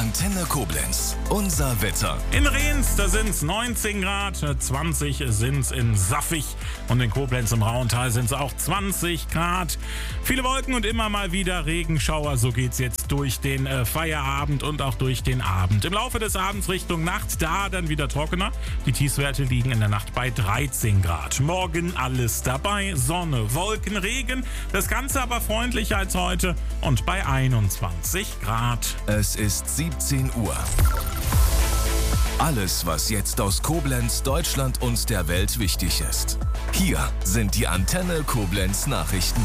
Antenne Koblenz, unser Wetter. In Rehns, da sind es 19 Grad, 20 sind es in Saffig und in Koblenz im Rauental sind es auch 20 Grad. Viele Wolken und immer mal wieder Regenschauer, so geht's jetzt durch den Feierabend und auch durch den Abend. Im Laufe des Abends Richtung Nacht, da dann wieder trockener. Die Tiefstwerte liegen in der Nacht bei 13 Grad. Morgen alles dabei, Sonne, Wolken, Regen, das Ganze aber freundlicher als heute und bei 21 Grad. Es ist 17 Uhr. Alles, was jetzt aus Koblenz, Deutschland und der Welt wichtig ist. Hier sind die Antenne Koblenz Nachrichten.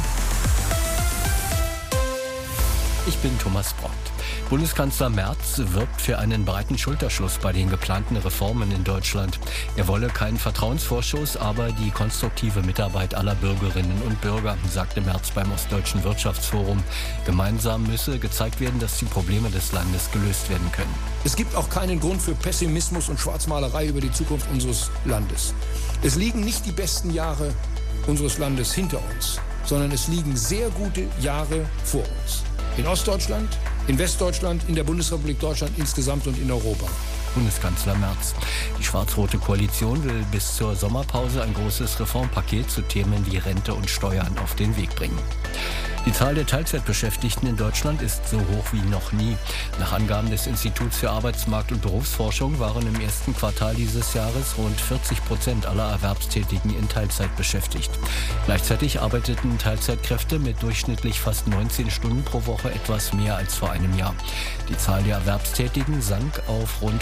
Ich bin Thomas Brott. Bundeskanzler Merz wirbt für einen breiten Schulterschluss bei den geplanten Reformen in Deutschland. Er wolle keinen Vertrauensvorschuss, aber die konstruktive Mitarbeit aller Bürgerinnen und Bürger, sagte Merz beim Ostdeutschen Wirtschaftsforum. Gemeinsam müsse gezeigt werden, dass die Probleme des Landes gelöst werden können. Es gibt auch keinen Grund für Pessimismus und Schwarzmalerei über die Zukunft unseres Landes. Es liegen nicht die besten Jahre unseres Landes hinter uns, sondern es liegen sehr gute Jahre vor uns. In Ostdeutschland, in Westdeutschland, in der Bundesrepublik Deutschland insgesamt und in Europa. Bundeskanzler Merz. Die schwarz-rote Koalition will bis zur Sommerpause ein großes Reformpaket zu Themen wie Rente und Steuern auf den Weg bringen. Die Zahl der Teilzeitbeschäftigten in Deutschland ist so hoch wie noch nie. Nach Angaben des Instituts für Arbeitsmarkt- und Berufsforschung waren im ersten Quartal dieses Jahres rund 40% aller Erwerbstätigen in Teilzeit beschäftigt. Gleichzeitig arbeiteten Teilzeitkräfte mit durchschnittlich fast 19 Stunden pro Woche etwas mehr als vor einem Jahr. Die Zahl der Erwerbstätigen sank auf rund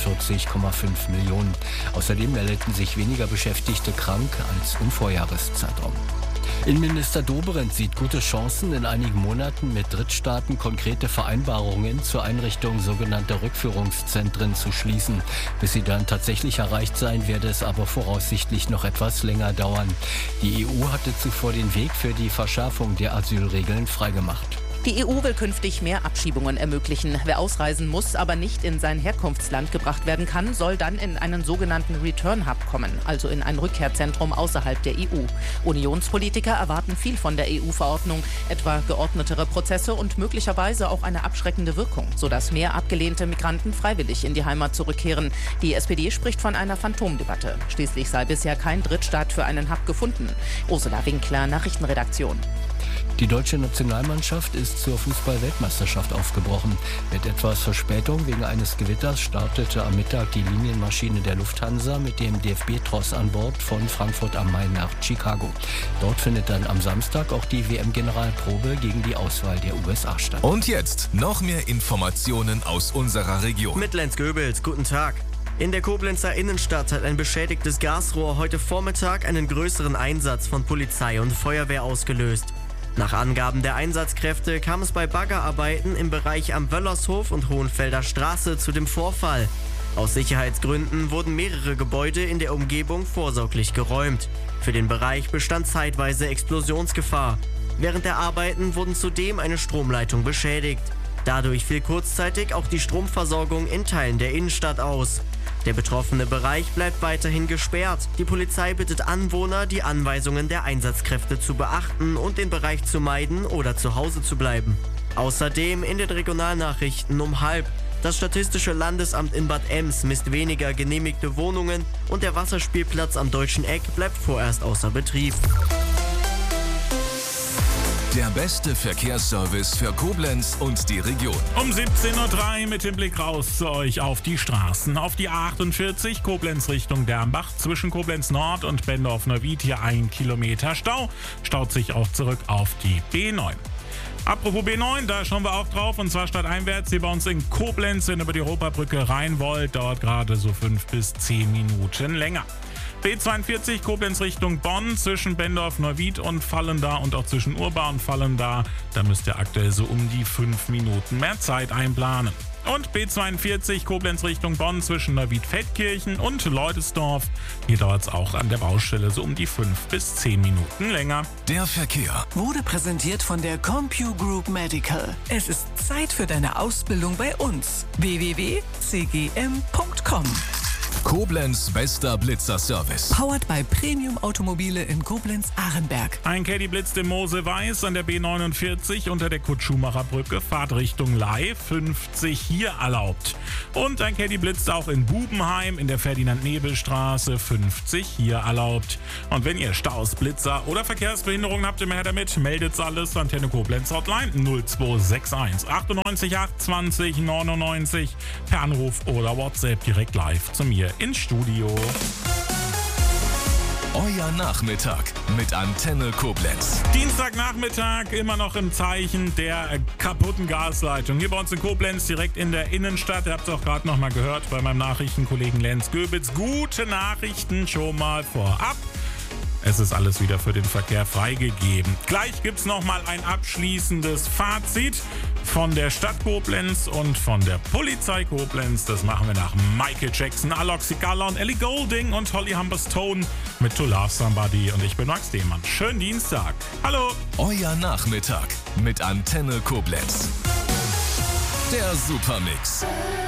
45,5 Millionen. Außerdem meldeten sich weniger Beschäftigte krank als im Vorjahreszeitraum. Innenminister Dobrindt sieht gute Chancen, in einigen Monaten mit Drittstaaten konkrete Vereinbarungen zur Einrichtung sogenannter Rückführungszentren zu schließen. Bis sie dann tatsächlich erreicht seien, werde es aber voraussichtlich noch etwas länger dauern. Die EU hatte zuvor den Weg für die Verschärfung der Asylregeln freigemacht. Die EU will künftig mehr Abschiebungen ermöglichen. Wer ausreisen muss, aber nicht in sein Herkunftsland gebracht werden kann, soll dann in einen sogenannten Return Hub kommen, also in ein Rückkehrzentrum außerhalb der EU. Unionspolitiker erwarten viel von der EU-Verordnung, etwa geordnetere Prozesse und möglicherweise auch eine abschreckende Wirkung, sodass mehr abgelehnte Migranten freiwillig in die Heimat zurückkehren. Die SPD spricht von einer Phantomdebatte. Schließlich sei bisher kein Drittstaat für einen Hub gefunden. Ursula Winkler, Nachrichtenredaktion. Die deutsche Nationalmannschaft ist zur Fußball-Weltmeisterschaft aufgebrochen. Mit etwas Verspätung wegen eines Gewitters startete am Mittag die Linienmaschine der Lufthansa mit dem DFB-Tross an Bord von Frankfurt am Main nach Chicago. Dort findet dann am Samstag auch die WM-Generalprobe gegen die Auswahl der USA statt. Und jetzt noch mehr Informationen aus unserer Region. Mit Lenz Goebels, guten Tag. In der Koblenzer Innenstadt hat ein beschädigtes Gasrohr heute Vormittag einen größeren Einsatz von Polizei und Feuerwehr ausgelöst. Nach Angaben der Einsatzkräfte kam es bei Baggerarbeiten im Bereich am Wöllershof und Hohenfelder Straße zu dem Vorfall. Aus Sicherheitsgründen wurden mehrere Gebäude in der Umgebung vorsorglich geräumt. Für den Bereich bestand zeitweise Explosionsgefahr. Während der Arbeiten wurden zudem eine Stromleitung beschädigt. Dadurch fiel kurzzeitig auch die Stromversorgung in Teilen der Innenstadt aus. Der betroffene Bereich bleibt weiterhin gesperrt. Die Polizei bittet Anwohner, die Anweisungen der Einsatzkräfte zu beachten und den Bereich zu meiden oder zu Hause zu bleiben. Außerdem in den Regionalnachrichten um 12:30. Das Statistische Landesamt in Bad Ems misst weniger genehmigte Wohnungen und der Wasserspielplatz am Deutschen Eck bleibt vorerst außer Betrieb. Der beste Verkehrsservice für Koblenz und die Region. Um 17:03 Uhr mit dem Blick raus zu euch auf die Straßen. Auf die A48 Koblenz Richtung Dernbach. Zwischen Koblenz Nord und Bendorf-Neuwied hier 1 Kilometer Stau. Staut sich auch zurück auf die B9. Apropos B9, da schauen wir auch drauf, und zwar stadteinwärts hier bei uns in Koblenz, wenn ihr über die Europabrücke rein wollt, dauert gerade so 5 bis 10 Minuten länger. B42 Koblenz Richtung Bonn, zwischen Bendorf-Neuwied und Vallenda und auch zwischen Urba und Vallenda, da müsst ihr aktuell so um die 5 Minuten mehr Zeit einplanen. Und B42 Koblenz Richtung Bonn zwischen Neuwied-Feldkirchen und Leutesdorf. Hier dauert es auch an der Baustelle so um die 5 bis 10 Minuten länger. Der Verkehr wurde präsentiert von der CompuGroup Medical. Es ist Zeit für deine Ausbildung bei uns. www.cgm.com Koblenz bester Blitzerservice. Powered by Premium Automobile in Koblenz-Ahrenberg. Ein Caddy blitzt im Mosel-Weiß an der B49 unter der Kurt-Schumacher-Brücke. Fahrtrichtung Leih, 50 hier erlaubt. Und ein Caddy blitzt auch in Bubenheim in der Ferdinand-Nebel-Straße, 50 hier erlaubt. Und wenn ihr Staus, Blitzer oder Verkehrsbehinderungen habt, immer her damit, meldet's alles. Antenne Koblenz Hotline 0261 98 820 99 per Anruf oder WhatsApp direkt live zu mir ins Studio. Euer Nachmittag mit Antenne Koblenz. Dienstagnachmittag immer noch im Zeichen der kaputten Gasleitung. Hier bei uns in Koblenz, direkt in der Innenstadt. Ihr habt es auch gerade noch mal gehört bei meinem Nachrichtenkollegen Lenz Göbitz. Gute Nachrichten schon mal vorab. Es ist alles wieder für den Verkehr freigegeben. Gleich gibt es nochmal ein abschließendes Fazit von der Stadt Koblenz und von der Polizei Koblenz. Das machen wir nach Michael Jackson, Alok Sigala und Ellie Goulding und Holly Humberstone mit To Love Somebody. Und ich bin Max Demann. Schönen Dienstag. Hallo. Euer Nachmittag mit Antenne Koblenz. Der Supermix.